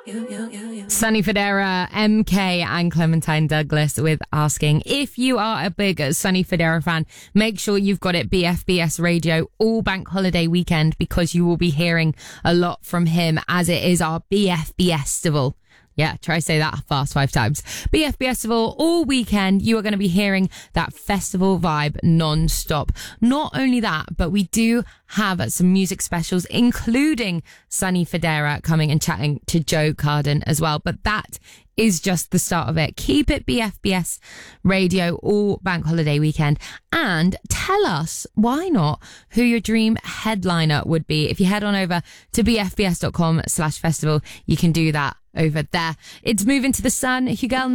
Sunny Federa, MK and Clementine Douglas with Asking. If you are a big Sunny Federa fan, make sure you've got it BFBS Radio all bank holiday weekend, because you will be hearing a lot from him, as it is our BFBS festival. Yeah, try to say that fast 5 times. BF Festival all weekend. You are going to be hearing that festival vibe non-stop. Not only that, but we do have some music specials, including Sunny Federa coming and chatting to Joe Carden as well. But that is just the start of it. Keep it BFBS Radio all bank holiday weekend, and tell us, why not, who your dream headliner would be. If you head on over to bfbs.com/festival, you can do that over there. It's Moving to the Sun. Hugel